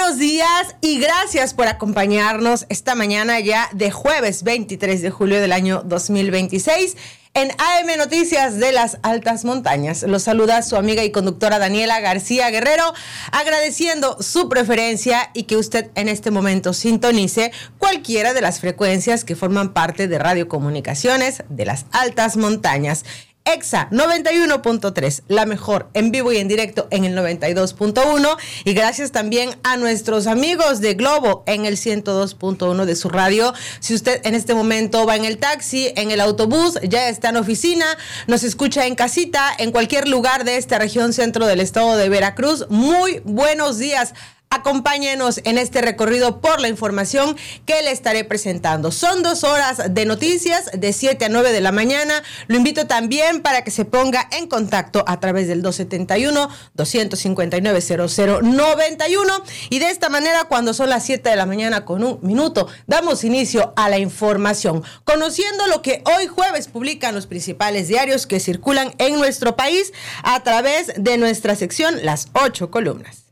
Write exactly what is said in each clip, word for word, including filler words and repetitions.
buenos días y gracias por acompañarnos esta mañana ya de jueves veintitrés de julio del año dos mil veintiséis en A M Noticias de las Altas Montañas. Los saluda su amiga y conductora Daniela García Guerrero, agradeciendo su preferencia y que usted en este momento sintonice cualquiera de las frecuencias que forman parte de Radiocomunicaciones de las Altas Montañas. Exa noventa y uno punto tres, la mejor en vivo y en directo en el noventa y dos punto uno, y gracias también a nuestros amigos de Globo en el ciento dos punto uno de su radio. Si usted en este momento va en el taxi, en el autobús, ya está en oficina, nos escucha en casita, en cualquier lugar de esta región centro del estado de Veracruz, muy buenos días. Acompáñenos en este recorrido por la información que le estaré presentando. Son dos horas de noticias de siete a nueve de la mañana. Lo invito también para que se ponga en contacto a través del dos setenta y uno, doscientos cincuenta y nueve, cero cero noventa y uno. Y de esta manera, cuando son las siete de la mañana con un minuto, damos inicio a la información. Conociendo lo que hoy jueves publican los principales diarios que circulan en nuestro país a través de nuestra sección Las Ocho Columnas.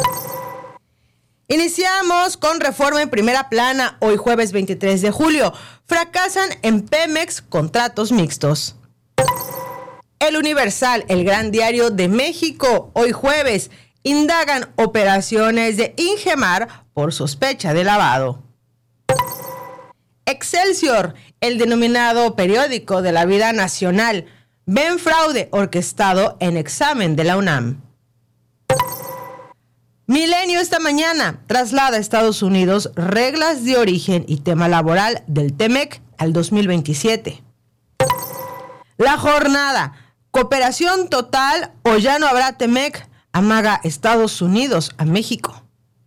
Iniciamos con Reforma en primera plana, hoy jueves veintitrés de julio. Fracasan en Pemex contratos mixtos. El Universal, el gran diario de México, hoy jueves, indagan operaciones de Ingemar por sospecha de lavado. Excelsior, el denominado periódico de la vida nacional, ven fraude orquestado en examen de la UNAM. Milenio esta mañana traslada a Estados Unidos reglas de origen y tema laboral del Temec al dos mil veintisiete. La Jornada, cooperación total o ya no habrá Temec, amaga Estados Unidos a México.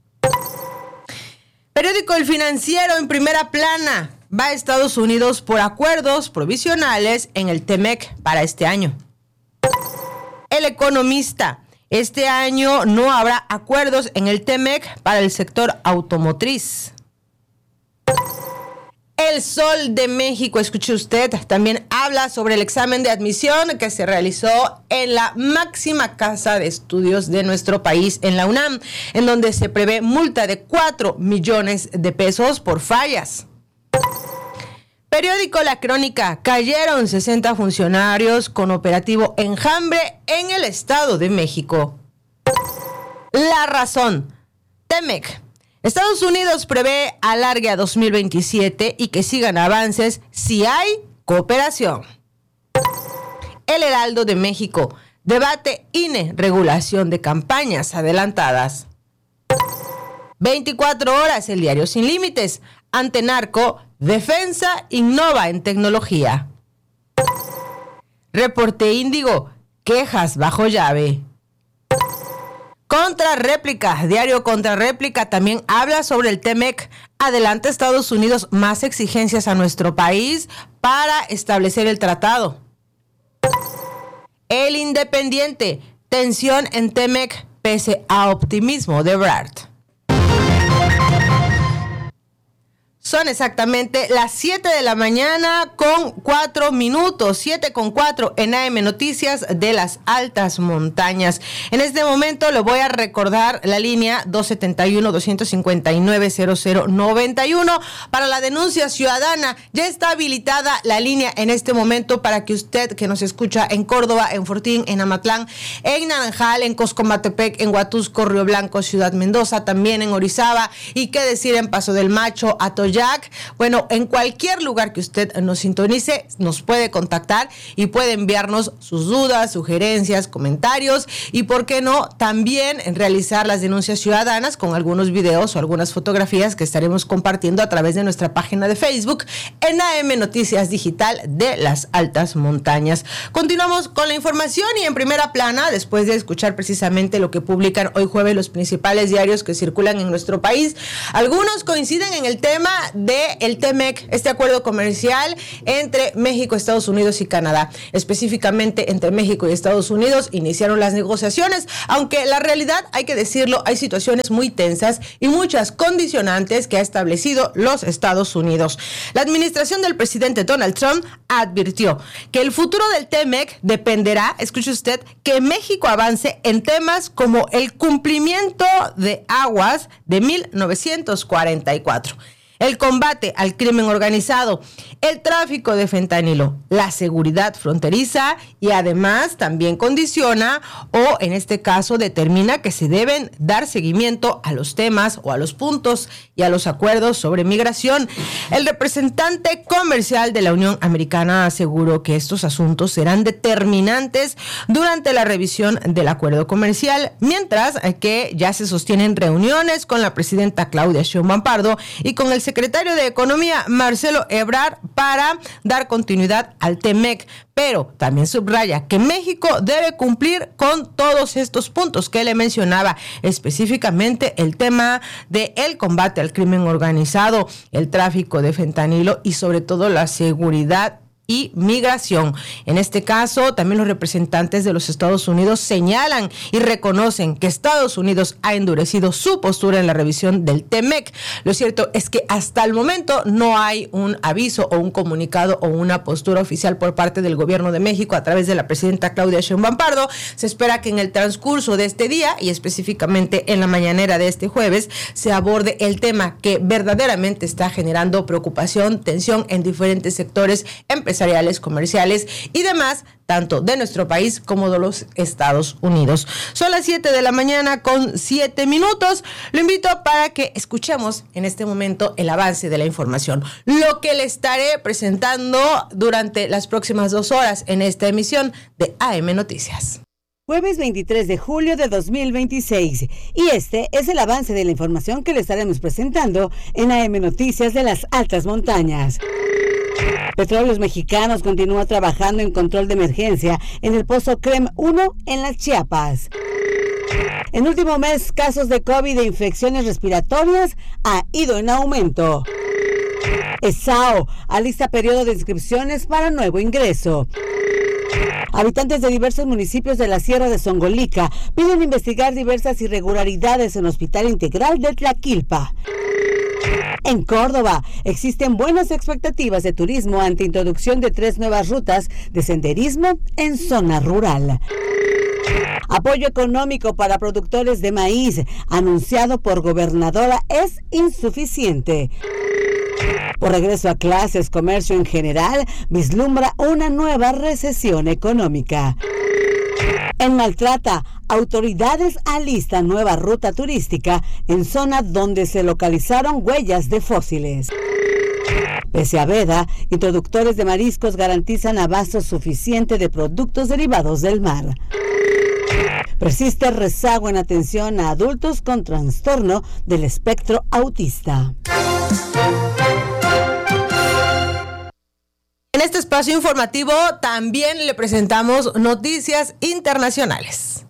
Periódico El Financiero en primera plana, va a Estados Unidos por acuerdos provisionales en el Temec para este año. El Economista, este año no habrá acuerdos en el Temec para el sector automotriz. El Sol de México, escuche usted, también habla sobre el examen de admisión que se realizó en la máxima casa de estudios de nuestro país, en la UNAM, en donde se prevé multa de cuatro millones de pesos por fallas. Periódico La Crónica, cayeron sesenta funcionarios con operativo Enjambre en el Estado de México. La Razón, Temec, Estados Unidos prevé alargue a dos mil veintisiete y que sigan avances si hay cooperación. El Heraldo de México, debate I N E, regulación de campañas adelantadas. veinticuatro horas, el diario Sin Límites, ante narco, defensa innova en tecnología. Reporte Índigo, quejas bajo llave. Contrarréplica, diario Contrarréplica también habla sobre el Temec. Adelanta Estados Unidos más exigencias a nuestro país para establecer el tratado. El Independiente, tensión en Temec pese a optimismo de Ebrard. Son exactamente las siete de la mañana con cuatro minutos, siete con cuatro en A M Noticias de las Altas Montañas. En este momento le voy a recordar la línea dos setenta y uno, doscientos cincuenta y nueve, cero cero noventa y uno para la denuncia ciudadana. Ya está habilitada la línea en este momento para que usted que nos escucha en Córdoba, en Fortín, en Amatlán, en Naranjal, en Coscomatepec, en Huatusco, Río Blanco, Ciudad Mendoza, también en Orizaba y qué decir en Paso del Macho, Atoyac. Bueno, en cualquier lugar que usted nos sintonice, nos puede contactar y puede enviarnos sus dudas, sugerencias, comentarios y, por qué no, también realizar las denuncias ciudadanas con algunos videos o algunas fotografías que estaremos compartiendo a través de nuestra página de Facebook en A M Noticias Digital de las Altas Montañas. Continuamos con la información y en primera plana, después de escuchar precisamente lo que publican hoy jueves los principales diarios que circulan en nuestro país, algunos coinciden en el tema del TEMEC, este acuerdo comercial entre México, Estados Unidos y Canadá. Específicamente entre México y Estados Unidos iniciaron las negociaciones, aunque la realidad, hay que decirlo, hay situaciones muy tensas y muchas condicionantes que ha establecido los Estados Unidos. La administración del presidente Donald Trump advirtió que el futuro del TEMEC dependerá, escuche usted, que México avance en temas como el cumplimiento de aguas de mil novecientos cuarenta y cuatro. El combate al crimen organizado, el tráfico de fentanilo, la seguridad fronteriza y además también condiciona o en este caso determina que se deben dar seguimiento a los temas o a los puntos y a los acuerdos sobre migración. El representante comercial de la Unión Americana aseguró que estos asuntos serán determinantes durante la revisión del acuerdo comercial, mientras que ya se sostienen reuniones con la presidenta Claudia Sheinbaum Pardo y con el secretario de Economía, Marcelo Ebrard, para dar continuidad al TEMEC. Pero también subraya que México debe cumplir con todos estos puntos que le mencionaba, específicamente el tema del combate al crimen organizado, el tráfico de fentanilo y sobre todo la seguridad y migración. En este caso, también los representantes de los Estados Unidos señalan y reconocen que Estados Unidos ha endurecido su postura en la revisión del TEMEC. Lo cierto es que hasta el momento no hay un aviso o un comunicado o una postura oficial por parte del gobierno de México a través de la presidenta Claudia Sheinbaum Pardo. Se espera que en el transcurso de este día y específicamente en la mañanera de este jueves se aborde el tema que verdaderamente está generando preocupación, tensión en diferentes sectores empresariales, comerciales y demás, tanto de nuestro país como de los Estados Unidos. Son las siete de la mañana con siete minutos. Lo invito para que escuchemos en este momento el avance de la información, lo que le estaré presentando durante las próximas dos horas en esta emisión de A M Noticias. Jueves veintitrés de julio de dos mil veintiséis, y este es el avance de la información que le estaremos presentando en A M Noticias de las Altas Montañas. Petróleos Mexicanos continúa trabajando en control de emergencia en el pozo CREM uno en las Chiapas. En último mes, casos de COVID e infecciones respiratorias ha ido en aumento. ESAO alista periodo de inscripciones para nuevo ingreso. Habitantes de diversos municipios de la Sierra de Zongolica piden investigar diversas irregularidades en Hospital Integral de Tlaquilpa. En Córdoba, existen buenas expectativas de turismo ante introducción de tres nuevas rutas de senderismo en zona rural. Apoyo económico para productores de maíz, anunciado por gobernadora, es insuficiente. Por regreso a clases, comercio en general vislumbra una nueva recesión económica. En Maltrata, autoridades alistan nueva ruta turística en zona donde se localizaron huellas de fósiles. Pese a veda, introductores de mariscos garantizan abasto suficiente de productos derivados del mar. Persiste rezago en atención a adultos con trastorno del espectro autista. En este espacio informativo también le presentamos noticias internacionales.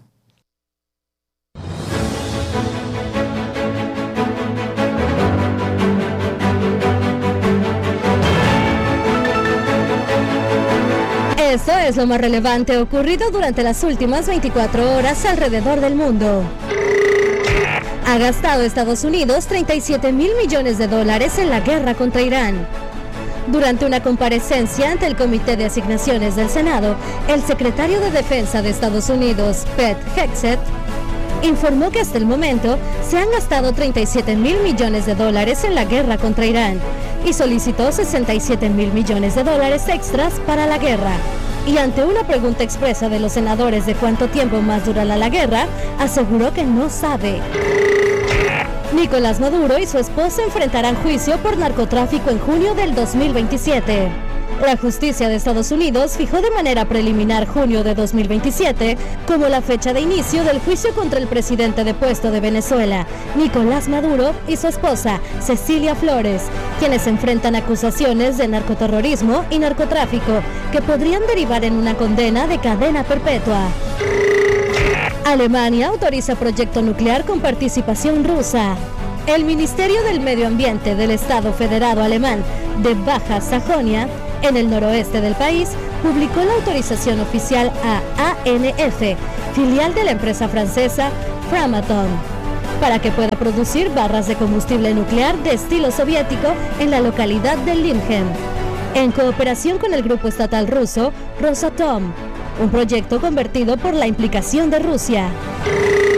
Eso es lo más relevante ocurrido durante las últimas veinticuatro horas alrededor del mundo. Ha gastado Estados Unidos treinta y siete mil millones de dólares en la guerra contra Irán. Durante una comparecencia ante el Comité de Asignaciones del Senado, el secretario de Defensa de Estados Unidos, Pete Hegseth, informó que hasta el momento se han gastado treinta y siete mil millones de dólares en la guerra contra Irán y solicitó sesenta y siete mil millones de dólares extras para la guerra. Y ante una pregunta expresa de los senadores de cuánto tiempo más durará la guerra, aseguró que no sabe. Nicolás Maduro y su esposa enfrentarán juicio por narcotráfico en junio del dos mil veintisiete. La justicia de Estados Unidos fijó de manera preliminar junio de dos mil veintisiete como la fecha de inicio del juicio contra el presidente depuesto de Venezuela, Nicolás Maduro, y su esposa, Cecilia Flores, quienes enfrentan acusaciones de narcoterrorismo y narcotráfico que podrían derivar en una condena de cadena perpetua. Alemania autoriza proyecto nuclear con participación rusa. El Ministerio del Medio Ambiente del Estado Federado Alemán de Baja Sajonia, en el noroeste del país, publicó la autorización oficial a A N F, filial de la empresa francesa Framatome, para que pueda producir barras de combustible nuclear de estilo soviético en la localidad de Limhem, en cooperación con el grupo estatal ruso Rosatom, un proyecto convertido por la implicación de Rusia.